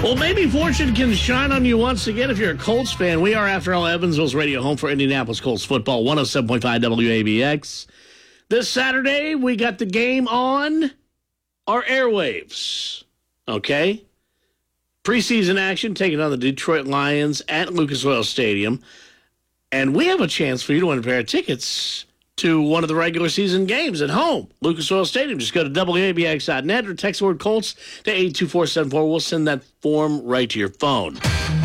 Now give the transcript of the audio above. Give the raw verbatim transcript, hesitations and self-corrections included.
Well, maybe fortune can shine on you once again if you're a Colts fan. We are, after all, Evansville's radio home for Indianapolis Colts football, one oh seven point five W A B X. This Saturday, we got the game on our airwaves, okay? Preseason action taking on the Detroit Lions at Lucas Oil Stadium. And we have a chance for you to win a pair of tickets to one of the regular season games at home, Lucas Oil Stadium. Just go to W A B X dot net or text the word Colts to eight two four seven four. We'll send that form right to your phone.